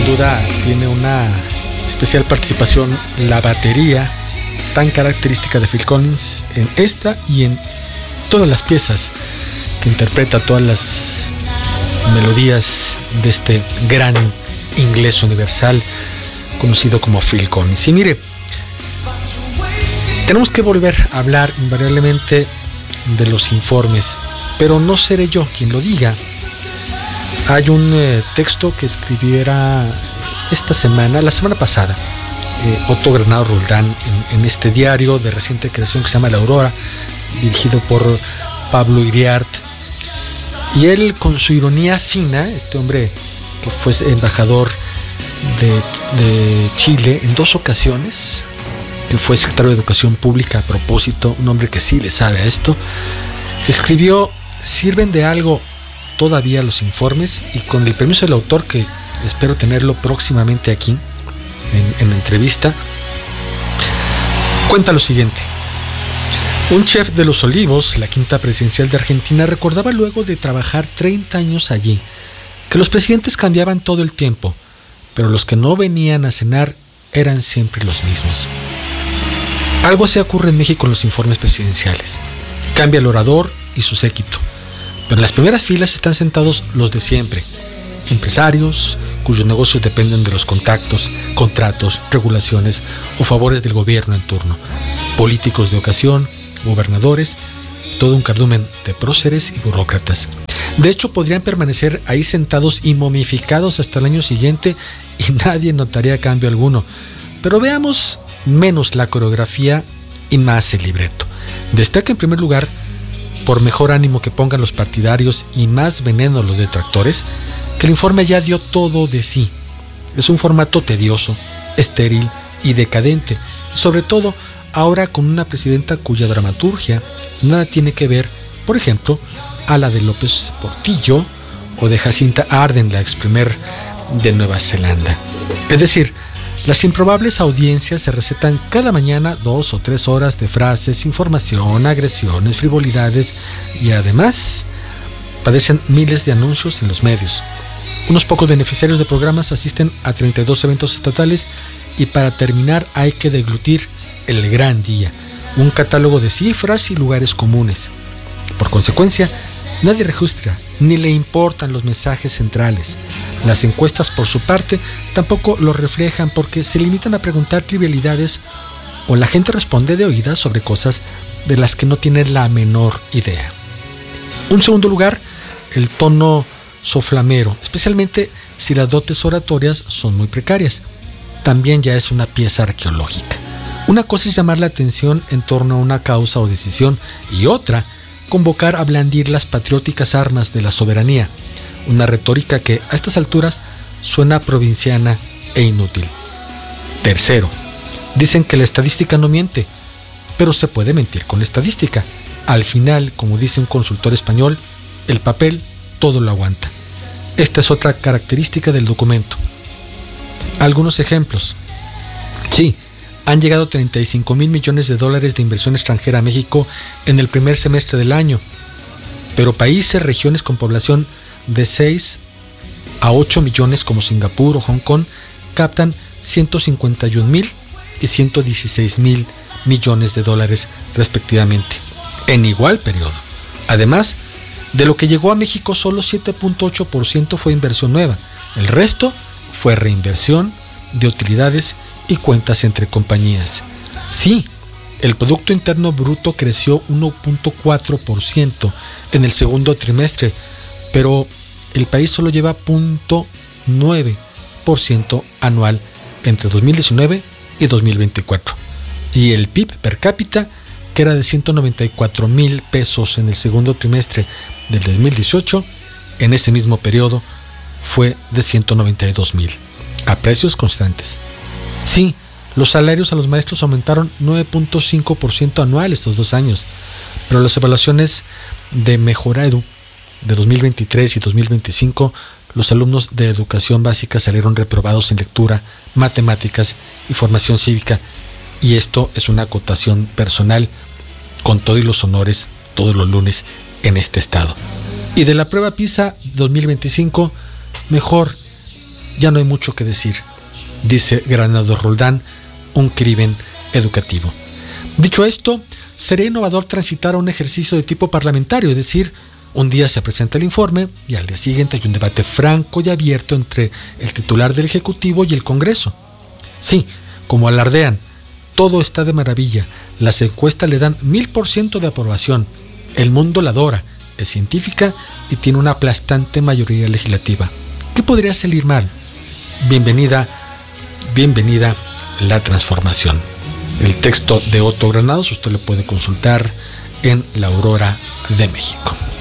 duda tiene una especial participación la batería tan característica de Phil Collins en esta y en todas las piezas que interpreta, todas las melodías de este gran inglés universal conocido como Phil Collins. Y mire, tenemos que volver a hablar invariablemente de los informes, pero no seré yo quien lo diga. Hay un texto que escribiera la semana pasada, Otto Granado Roldán, en este diario de reciente creación que se llama La Aurora, dirigido por Pablo Iriart. Y él, con su ironía fina, este hombre que fue embajador de Chile en 2 ocasiones, que fue secretario de Educación Pública a propósito, un hombre que sí le sabe a esto, escribió: ¿sirven de algo todavía los informes? Y con el permiso del autor, que espero tenerlo próximamente aquí en la entrevista, cuenta lo siguiente. Un chef de Los Olivos, la quinta presidencial de Argentina, recordaba luego de trabajar 30 años allí que los presidentes cambiaban todo el tiempo, pero los que no venían a cenar eran siempre los mismos. Algo así ocurre en México en los informes presidenciales. Cambia el orador y su séquito, pero en las primeras filas están sentados los de siempre: empresarios cuyos negocios dependen de los contactos, contratos, regulaciones o favores del gobierno en turno, políticos de ocasión, gobernadores, todo un cardumen de próceres y burócratas. De hecho, podrían permanecer ahí sentados y momificados hasta el año siguiente y nadie notaría cambio alguno. Pero veamos menos la coreografía y más el libreto. Destaca en primer lugar, por mejor ánimo que pongan los partidarios y más veneno los detractores, que el informe ya dio todo de sí. Es un formato tedioso, estéril y decadente, sobre todo ahora con una presidenta cuya dramaturgia nada tiene que ver, por ejemplo, a la de López Portillo o de Jacinta Ardern, la ex primer de Nueva Zelanda. Es decir, las improbables audiencias se recetan cada mañana 2 o 3 horas de frases, información, agresiones, frivolidades y además padecen miles de anuncios en los medios. Unos pocos beneficiarios de programas asisten a 32 eventos estatales y para terminar hay que deglutir el gran día, un catálogo de cifras y lugares comunes. Por consecuencia, nadie registra ni le importan los mensajes centrales. Las encuestas, por su parte, tampoco lo reflejan porque se limitan a preguntar trivialidades o la gente responde de oídas sobre cosas de las que no tiene la menor idea. En segundo lugar, el tono soflamero, especialmente si las dotes oratorias son muy precarias, también ya es una pieza arqueológica. Una cosa es llamar la atención en torno a una causa o decisión y otra, convocar a blandir las patrióticas armas de la soberanía, una retórica que a estas alturas suena provinciana e inútil. Tercero, dicen que la estadística no miente, pero se puede mentir con la estadística. Al final, como dice un consultor español, el papel todo lo aguanta. Esta es otra característica del documento. Algunos ejemplos. Sí, han llegado 35,000 millones de dólares de inversión extranjera a México en el primer semestre del año, pero países, regiones con población de 6 a 8 millones como Singapur o Hong Kong captan 151,000 y 116,000 millones de dólares respectivamente, en igual periodo. Además, de lo que llegó a México, solo 7.8% fue inversión nueva, el resto fue reinversión de utilidades y cuentas entre compañías. Sí, el Producto Interno Bruto creció 1.4% en el segundo trimestre, pero el país solo lleva 0.9% anual entre 2019 y 2024. Y el PIB per cápita, que era de 194,000 pesos en el segundo trimestre del 2018, en este mismo periodo fue de 192,000, a precios constantes. Sí, los salarios a los maestros aumentaron 9.5% anual estos 2 años, pero las evaluaciones de Mejora Edu de 2023 y 2025, los alumnos de educación básica salieron reprobados en lectura, matemáticas y formación cívica, y esto es una acotación personal, con todo y los honores todos los lunes en este estado. Y de la prueba PISA 2025, mejor ya no hay mucho que decir, dice Granados Roldán, un crimen educativo. Dicho esto, sería innovador transitar a un ejercicio de tipo parlamentario, es decir, un día se presenta el informe y al día siguiente hay un debate franco y abierto entre el titular del Ejecutivo y el Congreso. Sí, como alardean, todo está de maravilla, las encuestas le dan 1000% de aprobación, el mundo la adora, es científica y tiene una aplastante mayoría legislativa. ¿Qué podría salir mal? Bienvenida la transformación. El texto de Otto Granados usted lo puede consultar en La Aurora de México.